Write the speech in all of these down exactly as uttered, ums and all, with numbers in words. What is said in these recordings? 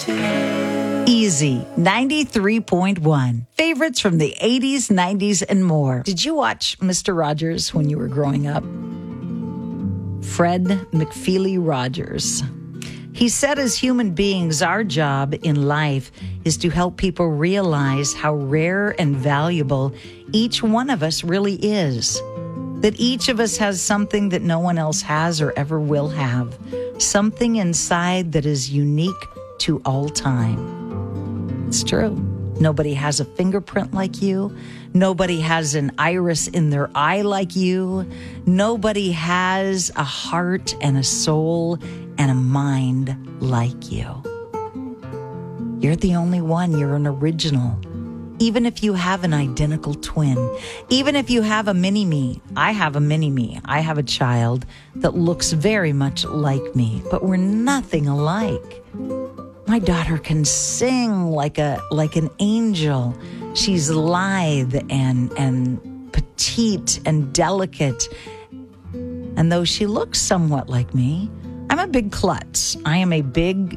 Easy, ninety-three point one. Favorites from the eighties, nineties, and more. Did you watch Mister Rogers when you were growing up? Fred McFeely Rogers. He said as human beings, our job in life is to help people realize how rare and valuable each one of us really is. That each of us has something that no one else has or ever will have. Something inside that is unique to all time. It's true. Nobody has a fingerprint like you. Nobody has an iris in their eye like you. Nobody has a heart and a soul and a mind like you. You're the only one. You're an original. Even if you have an identical twin, even if you have a mini-me, I have a mini-me. I have a child that looks very much like me, but we're nothing alike. My daughter can sing like a like an angel. She's lithe and and petite and delicate. And though she looks somewhat like me, I'm a big klutz. I am a big,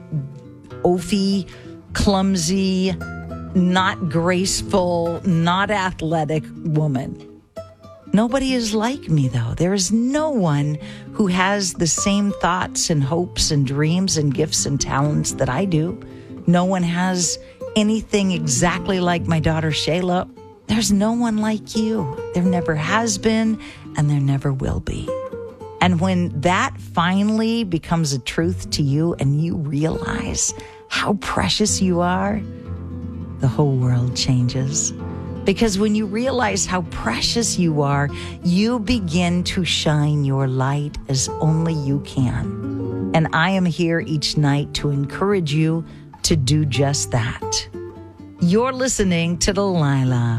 oafy, clumsy, not graceful, not athletic woman. Nobody is like me, though. There is no one who has the same thoughts and hopes and dreams and gifts and talents that I do. No one has anything exactly like my daughter Shayla. There's no one like you. There never has been, and there never will be. And when that finally becomes a truth to you and you realize how precious you are, the whole world changes. Because when you realize how precious you are, you begin to shine your light as only you can. And I am here each night to encourage you to do just that. You're listening to Delilah.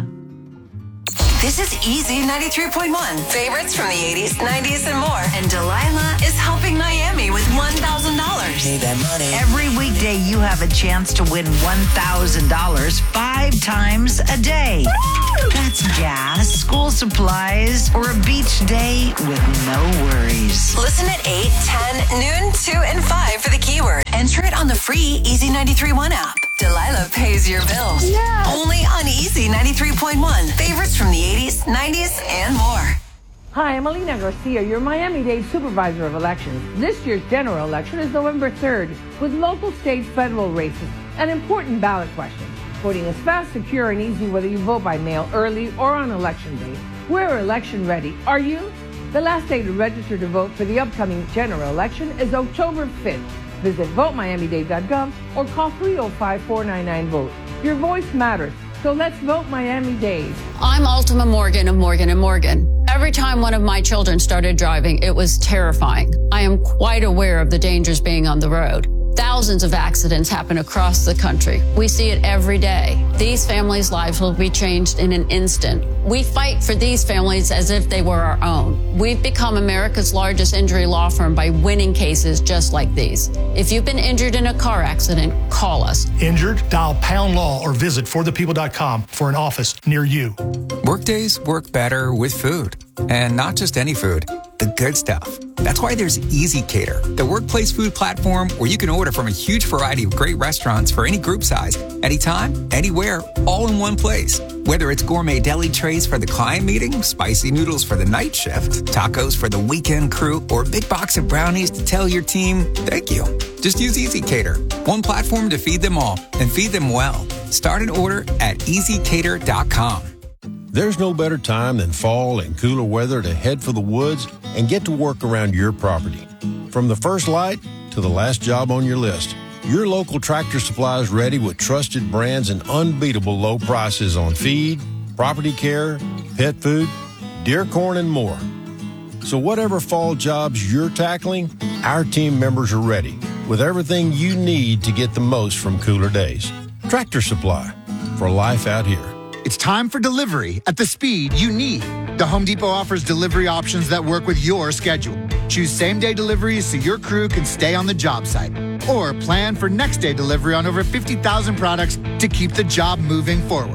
This is Easy ninety-three point one. Favorites from the eighties, nineties, and more. And Delilah is helping Miami with one thousand dollars. Need that money. Every weekday, you have a chance to win one thousand dollars five times a day. That's gas, school supplies, or a beach day with no worries. Listen at eight, ten, noon, two, and five for the keyword. Enter it on the free Easy ninety-three point one app. Delilah pays your bills. Yeah. Only on Easy ninety-three point one. Favorites from the eighties, nineties, and more. Hi, I'm Alina Garcia, your Miami-Dade Supervisor of Elections. This year's general election is November third, with local, state, federal races and important ballot questions. Voting is fast, secure, and easy whether you vote by mail early or on election day. We're election ready. Are you? The last day to register to vote for the upcoming general election is October fifth. Visit vote miami dade dot gov or call three oh five, four nine nine, VOTE. Your voice matters, so let's vote Miami-Dade. I'm Ultima Morgan of Morgan and Morgan. Every time one of my children started driving, it was terrifying. I am quite aware of the dangers being on the road. Thousands of accidents happen across the country. We see it every day. These families' lives will be changed in an instant. We fight for these families as if they were our own. We've become America's largest injury law firm by winning cases just like these. If you've been injured in a car accident, call us. Injured? Dial pound law or visit for the people dot com for an office near you. Workdays work better with food. And not just any food, the good stuff. That's why there's Easy Cater, the workplace food platform where you can order from a huge variety of great restaurants for any group size, anytime, anywhere, all in one place. Whether it's gourmet deli trays for the client meeting, spicy noodles for the night shift, tacos for the weekend crew, or a big box of brownies to tell your team, thank you. Just use Easy Cater, one platform to feed them all and feed them well. Start an order at easy cater dot com. There's no better time than fall and cooler weather to head for the woods and get to work around your property. From the first light to the last job on your list, your local Tractor Supply is ready with trusted brands and unbeatable low prices on feed, property care, pet food, deer corn, and more. So whatever fall jobs you're tackling, our team members are ready with everything you need to get the most from cooler days. Tractor Supply, for life out here. It's time for delivery at the speed you need. The Home Depot offers delivery options that work with your schedule. Choose same-day deliveries so your crew can stay on the job site. Or plan for next-day delivery on over fifty thousand products to keep the job moving forward.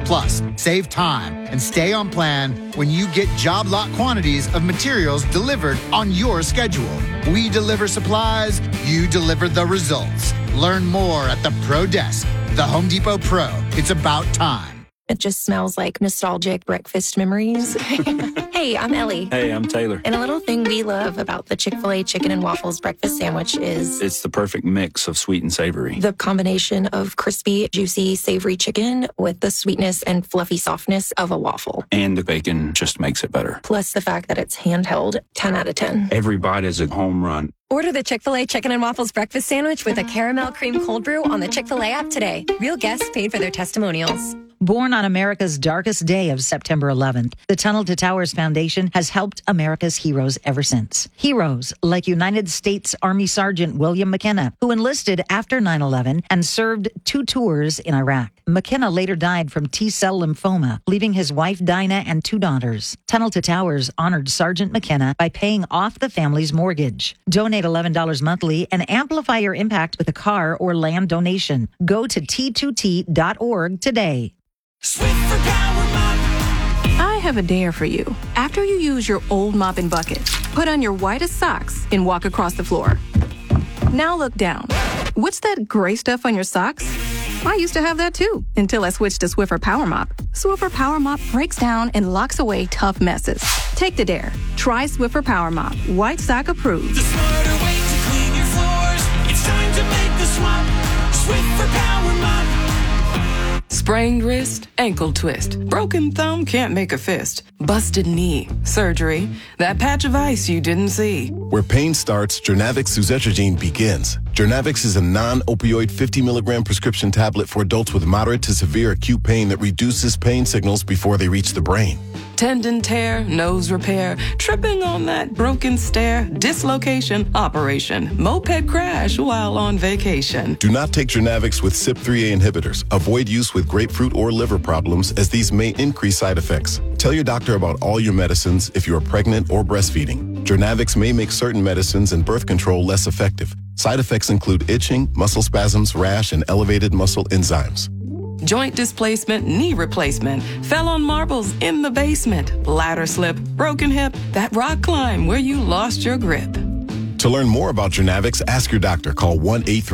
Plus, save time and stay on plan when you get job lot quantities of materials delivered on your schedule. We deliver supplies, you deliver the results. Learn more at the Pro Desk. The Home Depot Pro. It's about time. It just smells like nostalgic breakfast memories. Hey, I'm Ellie. Hey, I'm Taylor. And a little thing we love about the Chick-fil-A chicken and waffles breakfast sandwich is... it's the perfect mix of sweet and savory. The combination of crispy, juicy, savory chicken with the sweetness and fluffy softness of a waffle. And the bacon just makes it better. Plus the fact that it's handheld, ten out of ten. Every bite is a home run. Order the Chick-fil-A Chicken and Waffles Breakfast Sandwich with a caramel cream cold brew on the Chick-fil-A app today. Real guests paid for their testimonials. Born on America's darkest day of September eleventh, the Tunnel to Towers Foundation has helped America's heroes ever since. Heroes like United States Army Sergeant William McKenna, who enlisted after nine eleven and served two tours in Iraq. McKenna later died from T-cell lymphoma, leaving his wife Dinah and two daughters. Tunnel to Towers honored Sergeant McKenna by paying off the family's mortgage. Donate eleven dollars monthly and amplify your impact with a car or land donation. Go to T two T dot org today. Swiffer Power Mop. I have a dare for you. After you use your old mop and bucket, put on your whitest socks and walk across the floor. Now look down. What's that gray stuff on your socks? I used to have that too, until I switched to Swiffer Power Mop. Swiffer Power Mop breaks down and locks away tough messes. Take the dare. Try Swiffer Power Mop. White sock approved. The smarter way to clean your floors. It's time to make the swap. Swiffer Power Mop. Sprained wrist, ankle twist. Broken thumb, can't make a fist. Busted knee, surgery. That patch of ice you didn't see. Where pain starts, Jernavix suzetrigine begins. Jernavix is a non-opioid fifty milligram prescription tablet for adults with moderate to severe acute pain that reduces pain signals before they reach the brain. Tendon tear, nose repair, tripping on that broken stair, dislocation, operation, moped crash while on vacation. Do not take Jernavix with C Y P three A inhibitors. Avoid use with grapefruit or liver problems, as these may increase side effects. Tell your doctor about all your medicines if you are pregnant or breastfeeding. Jernavix may make certain medicines and birth control less effective. Side effects include itching, muscle spasms, rash, and elevated muscle enzymes. Joint displacement, knee replacement, fell on marbles in the basement, ladder slip, broken hip, that rock climb where you lost your grip. To learn more about Jernavix, ask your doctor. Call one eight three